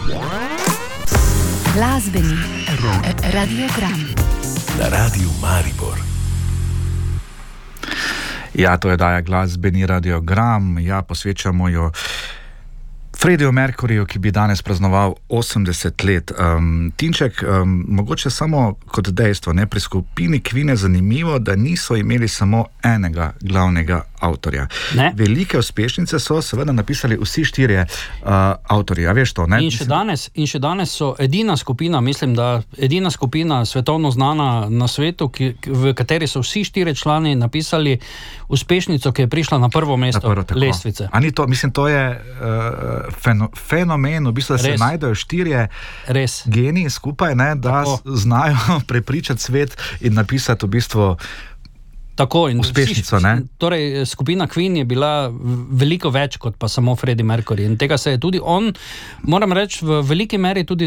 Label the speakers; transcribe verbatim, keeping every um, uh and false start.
Speaker 1: Glasbeni radiogram
Speaker 2: na Radiu Maribor.
Speaker 3: Ja, to je daja Glasbeni radiogram. Ja, posvečamo jo Freddiju Mercuryju, ki bi danes praznoval osemdeset let. Um, Tinček, um, mogoče samo kot dejstvo, ne, pri skupini Queen je zanimivo, da niso imeli samo enega glavnega avtorja.
Speaker 4: Ne.
Speaker 3: Velike uspešnice so seveda napisali vsi štirje uh, avtorji, a veš to, ne?
Speaker 4: In še danes, in še danes so edina skupina, mislim, da edina skupina svetovno znana na svetu, ki, v kateri so vsi štirje člani napisali uspešnico, ki je prišla na prvo mesto
Speaker 3: prvo,
Speaker 4: lestvice.
Speaker 3: A ni to, mislim, to je uh, feno, fenomen, v bistvu, da se
Speaker 4: Res.
Speaker 3: najdejo štirje
Speaker 4: Res.
Speaker 3: geniji skupaj, ne, da
Speaker 4: Tako.
Speaker 3: znajo prepričati svet in napisati v bistvu
Speaker 4: Tako, in
Speaker 3: uspešnico,
Speaker 4: vsi,
Speaker 3: ne?
Speaker 4: Torej, skupina Queen je bila veliko več kot pa samo Freddie Mercury. In tega se je tudi on, moram reči, v veliki meri tudi